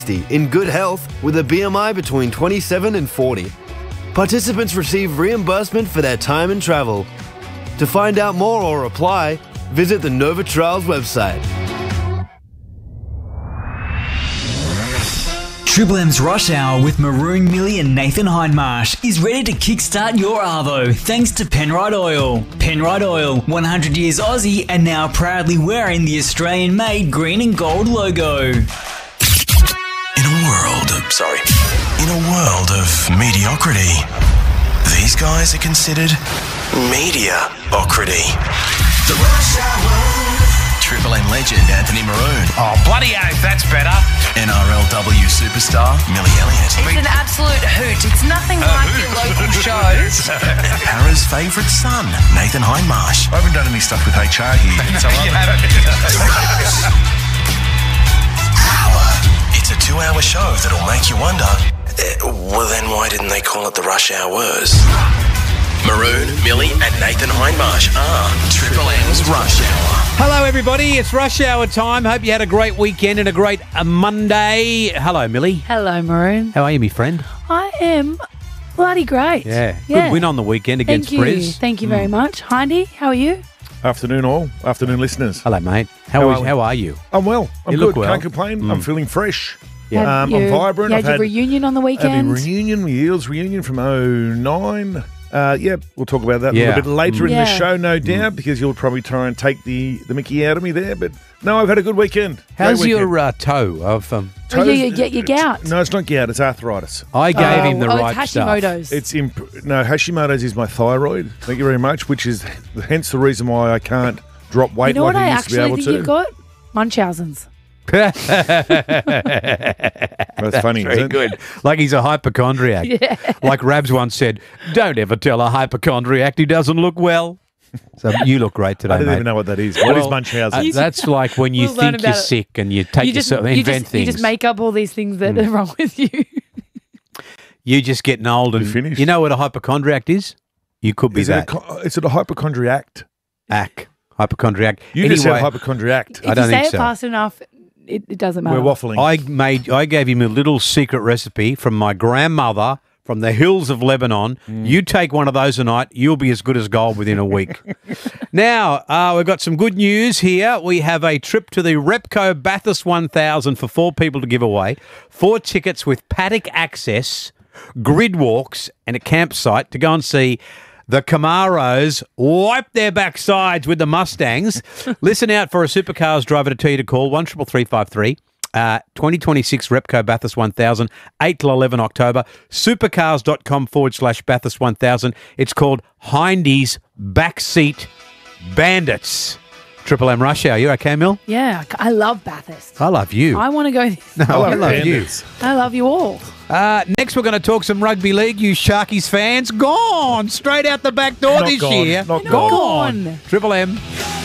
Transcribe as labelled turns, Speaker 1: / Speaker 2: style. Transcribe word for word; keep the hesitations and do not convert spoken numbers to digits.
Speaker 1: in good health with a B M I between twenty-seven and forty. Participants receive reimbursement for their time and travel. To find out more or apply, visit the Nova Trials website.
Speaker 2: Triple M's Rush Hour with Maroon, Millie and Nathan Hindmarsh is ready to kickstart your arvo thanks to Penrite Oil. Penrite Oil, one hundred years Aussie and now proudly wearing the Australian-made green and gold logo.
Speaker 3: In a world of, sorry, in a world of mediocrity, these guys are considered media-ocrity. The Rush Hour. Triple M legend Anthony Maroon.
Speaker 4: Oh, bloody oath, that's better.
Speaker 3: N R L W superstar Millie Elliott.
Speaker 5: It's an absolute hoot. It's nothing
Speaker 4: A
Speaker 5: like
Speaker 4: hoot.
Speaker 5: your local shows.
Speaker 3: Para's favourite son, Nathan Hindmarsh.
Speaker 6: I haven't done any stuff with H R here. So
Speaker 4: You
Speaker 6: I'm-
Speaker 4: haven't.
Speaker 3: Hour. It's a two-hour show that'll make you wonder, eh, well then why didn't they call it the Rush Hours? Maroon, Millie and Nathan Hindmarsh are Triple M's Rush Hour.
Speaker 7: Hello, everybody. It's Rush Hour time. Hope you had a great weekend and a great uh, Monday. Hello, Millie.
Speaker 5: Hello, Maroon.
Speaker 7: How are you, me friend?
Speaker 5: I am bloody great.
Speaker 7: Yeah.
Speaker 5: Yeah.
Speaker 7: Good win on the weekend against
Speaker 5: Thank you.
Speaker 7: Briz.
Speaker 5: Thank you very much. Hindy, how are you?
Speaker 6: Afternoon all. Afternoon listeners.
Speaker 7: Hello, mate. How,
Speaker 6: How
Speaker 7: is,
Speaker 6: are we?
Speaker 7: how are you?
Speaker 6: I'm well. I'm
Speaker 7: You
Speaker 6: good.
Speaker 7: look well.
Speaker 6: Can't complain. I'm feeling fresh.
Speaker 5: Had
Speaker 6: Um,
Speaker 5: your-
Speaker 6: I'm vibrant.
Speaker 5: You
Speaker 6: I've
Speaker 5: had your
Speaker 6: had
Speaker 5: reunion on the
Speaker 6: had a
Speaker 5: weekend.
Speaker 6: reunion, Eels reunion from oh nine. Uh, yeah, we'll talk about that a
Speaker 7: Yeah.
Speaker 6: little bit later in
Speaker 5: Yeah.
Speaker 6: the show, no doubt, because you'll probably try and take the, the mickey out of me there. But no, I've had a good weekend.
Speaker 7: How's
Speaker 6: Great
Speaker 7: your
Speaker 6: weekend.
Speaker 7: uh, toe? Of um,
Speaker 5: Oh, yeah,
Speaker 6: Toes-
Speaker 5: you get your gout.
Speaker 6: No, it's not gout. It's arthritis.
Speaker 7: I gave
Speaker 5: oh,
Speaker 7: him the
Speaker 5: oh,
Speaker 7: right
Speaker 5: it's
Speaker 7: stuff.
Speaker 5: Hashimoto's.
Speaker 6: It's imp- no Hashimoto's is my thyroid. Thank you very much. Which is hence the reason why I can't drop weight
Speaker 5: you know
Speaker 6: like
Speaker 5: what
Speaker 6: I
Speaker 5: I
Speaker 6: used to be
Speaker 5: actually
Speaker 6: able
Speaker 5: think
Speaker 6: to.
Speaker 5: you've got? Munchausen's.
Speaker 6: That's funny.
Speaker 7: Very
Speaker 6: isn't it?
Speaker 7: good. Like he's a hypochondriac.
Speaker 5: Yeah.
Speaker 7: Like Rabs once said, don't ever tell a hypochondriac he doesn't look well. So you look great today,
Speaker 6: I didn't
Speaker 7: mate.
Speaker 6: even know what that is. What is
Speaker 7: Well,
Speaker 6: Munchausen?
Speaker 7: uh, that's like when you
Speaker 5: We'll learn
Speaker 7: think you're
Speaker 5: about it.
Speaker 7: sick and you take
Speaker 5: You just,
Speaker 7: yourself,
Speaker 5: you,
Speaker 7: invent
Speaker 5: just,
Speaker 7: things.
Speaker 5: you just make up all these things that are wrong with you.
Speaker 7: You're just getting old and
Speaker 6: You finished?
Speaker 7: you know what a hypochondriac is? You could be
Speaker 6: is, it a,
Speaker 7: that.
Speaker 6: co- is it a hypochondriac?
Speaker 7: Ack. Hypochondriac.
Speaker 6: You
Speaker 7: anyway,
Speaker 6: just said hypochondriac.
Speaker 5: If
Speaker 7: I don't
Speaker 5: you say
Speaker 7: think
Speaker 5: it
Speaker 7: so.
Speaker 5: fast enough, it, it doesn't matter.
Speaker 6: We're waffling.
Speaker 7: I made I gave him a little secret recipe from my grandmother from the hills of Lebanon.
Speaker 6: Mm.
Speaker 7: You take one of those tonight, you'll be as good as gold within a week. Now, uh, we've got some good news here. We have a trip to the Repco Bathurst one thousand for four people to give away. Four tickets with paddock access, grid walks, and a campsite to go and see the Camaros wipe their backsides with the Mustangs. Listen out for a Supercars driver to tell you to call one triple three five three. Uh, twenty twenty-six Repco Bathurst one thousand, eight till eleven October. Supercars.com forward slash Bathurst one thousand. It's called Hindy's Backseat Bandits. Triple M Rush Hour. You okay, Mil?
Speaker 5: Yeah, I love Bathurst.
Speaker 7: I love you.
Speaker 5: I want to go.
Speaker 7: No, I love,
Speaker 6: love
Speaker 7: you.
Speaker 6: bandits.
Speaker 5: I love you all.
Speaker 7: Uh, next, we're going to talk some rugby league. You Sharkies fans, gone straight out the back door
Speaker 6: Not
Speaker 7: this
Speaker 6: gone,
Speaker 7: year.
Speaker 6: not
Speaker 5: gone.
Speaker 7: Triple M.